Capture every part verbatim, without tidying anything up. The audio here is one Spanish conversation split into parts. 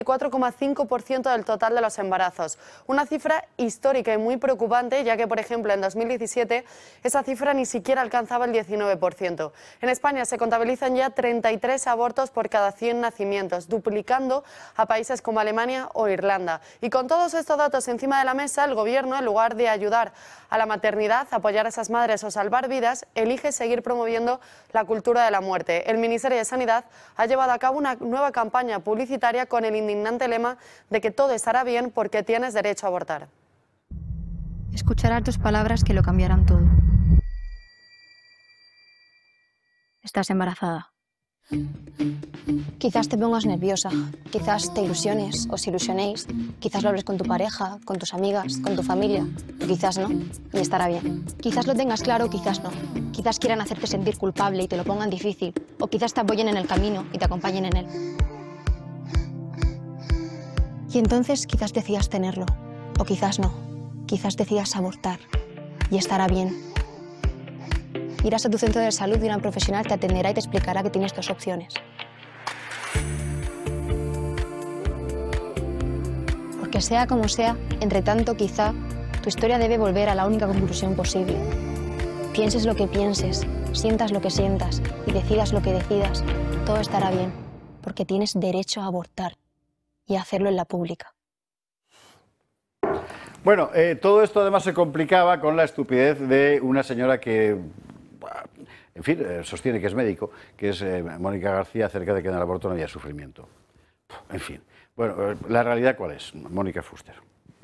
cuatro coma cinco por ciento del total de los embarazos. Una cifra histórica y muy preocupante, ya que, por ejemplo, en dos mil diecisiete esa cifra ni siquiera alcanzaba el diecinueve por ciento. En España se contabilizan ya treinta y tres abortos por cada cien nacimientos, duplicando a países como Alemania o Irlanda. Y con todos estos datos encima de la mesa, el Gobierno, en lugar de ayudar a la maternidad, apoyar a esas madres o salvar vidas, elige seguir promoviendo la cultura de la muerte. El Ministerio de Sanidad ha llevado a cabo una nueva campaña publicitaria con el indignante lema de que todo estará bien porque tienes derecho a abortar. Escucharás dos palabras que lo cambiarán todo. Estás embarazada. Quizás te pongas nerviosa, quizás te ilusiones, os ilusionéis, quizás lo hables con tu pareja, con tus amigas, con tu familia, o quizás no, y estará bien. Quizás lo tengas claro, quizás no. Quizás quieran hacerte sentir culpable y te lo pongan difícil, o quizás te apoyen en el camino y te acompañen en él. Y entonces quizás decidas tenerlo, o quizás no. Quizás decidas abortar, y estará bien. Irás a tu centro de salud y una profesional te atenderá y te explicará que tienes dos opciones. Porque sea como sea, entre tanto quizá, tu historia debe volver a la única conclusión posible. Pienses lo que pienses, sientas lo que sientas y decidas lo que decidas, todo estará bien, porque tienes derecho a abortar y a hacerlo en la pública. Bueno, eh, todo esto además se complicaba con la estupidez de una señora que, en fin, eh, sostiene que es médico, que es eh, Mónica García, acerca de que en el aborto no había sufrimiento. En fin, bueno, ¿la realidad cuál es? Mónica Fuster.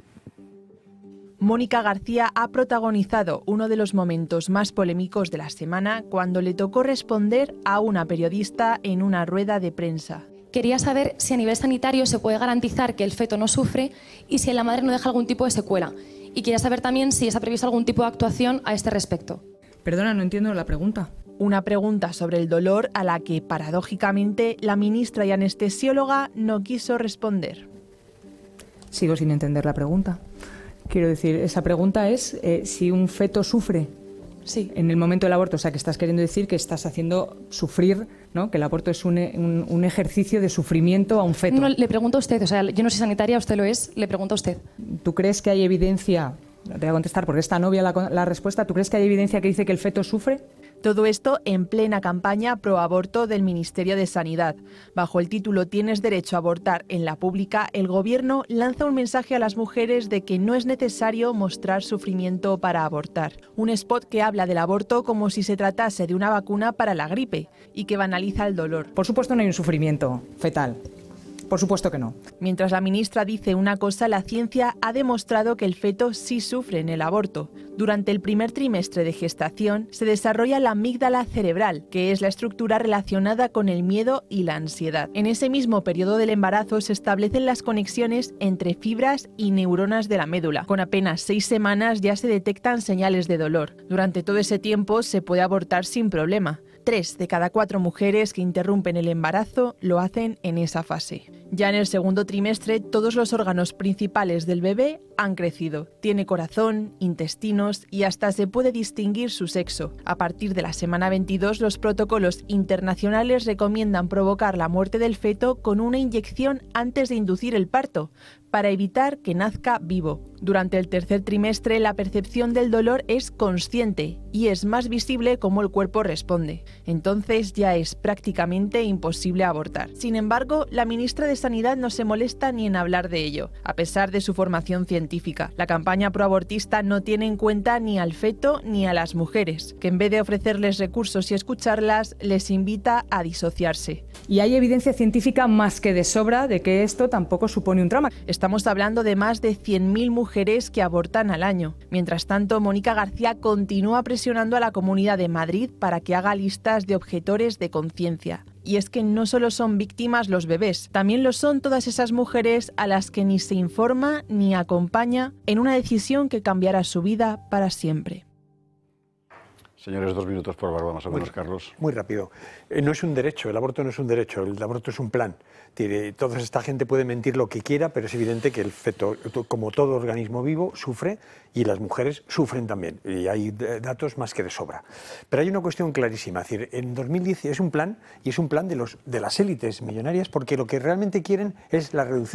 Mónica García ha protagonizado uno de los momentos más polémicos de la semana cuando le tocó responder a una periodista en una rueda de prensa. Quería saber si a nivel sanitario se puede garantizar que el feto no sufre y si la madre no deja algún tipo de secuela. Y quería saber también si está previsto algún tipo de actuación a este respecto. Perdona, no entiendo la pregunta. Una pregunta sobre el dolor a la que, paradójicamente, la ministra y anestesióloga no quiso responder. Sigo sin entender la pregunta. Quiero decir, esa pregunta es eh, si un feto sufre. Sí. En el momento del aborto, o sea, que estás queriendo decir que estás haciendo sufrir, ¿no? Que el aborto es un, un, un ejercicio de sufrimiento a un feto. No, le pregunto a usted, o sea, yo no soy sanitaria, usted lo es, le pregunto a usted. ¿Tú crees que hay evidencia, te voy a contestar porque está novia la, la respuesta, ¿tú crees que hay evidencia que dice que el feto sufre? Todo esto en plena campaña pro aborto del Ministerio de Sanidad. Bajo el título Tienes derecho a abortar en la pública, el Gobierno lanza un mensaje a las mujeres de que no es necesario mostrar sufrimiento para abortar. Un spot que habla del aborto como si se tratase de una vacuna para la gripe y que banaliza el dolor. Por supuesto no hay un sufrimiento fetal. Por supuesto que no. Mientras la ministra dice una cosa, la ciencia ha demostrado que el feto sí sufre en el aborto. Durante el primer trimestre de gestación se desarrolla la amígdala cerebral, que es la estructura relacionada con el miedo y la ansiedad. En ese mismo periodo del embarazo se establecen las conexiones entre fibras y neuronas de la médula. Con apenas seis semanas ya se detectan señales de dolor. Durante todo ese tiempo se puede abortar sin problema. Tres de cada cuatro mujeres que interrumpen el embarazo lo hacen en esa fase. Ya en el segundo trimestre, todos los órganos principales del bebé han crecido. Tiene corazón, intestinos y hasta se puede distinguir su sexo. A partir de la semana veintidós, los protocolos internacionales recomiendan provocar la muerte del feto con una inyección antes de inducir el parto, para evitar que nazca vivo. Durante el tercer trimestre, la percepción del dolor es consciente y es más visible cómo el cuerpo responde. Entonces ya es prácticamente imposible abortar. Sin embargo, la ministra de Sanidad no se molesta ni en hablar de ello, a pesar de su formación científica. La campaña proabortista no tiene en cuenta ni al feto ni a las mujeres, que en vez de ofrecerles recursos y escucharlas, les invita a disociarse. Y hay evidencia científica más que de sobra de que esto tampoco supone un trauma. Estamos hablando de más de cien mil mujeres que abortan al año. Mientras tanto, Mónica García continúa presionando a la Comunidad de Madrid para que haga listas de objetores de conciencia. Y es que no solo son víctimas los bebés, también lo son todas esas mujeres a las que ni se informa ni acompaña en una decisión que cambiará su vida para siempre. Señores, dos minutos por favor, más o menos, Carlos. Muy rápido. Eh, no es un derecho, el aborto no es un derecho, el aborto es un plan. Tiene, toda esta gente puede mentir lo que quiera, pero es evidente que el feto, como todo organismo vivo, sufre y las mujeres sufren también. Y hay datos más que de sobra. Pero hay una cuestión clarísima. Es decir, en dos mil diez es un plan y es un plan de, los, de las élites millonarias porque lo que realmente quieren es la reducción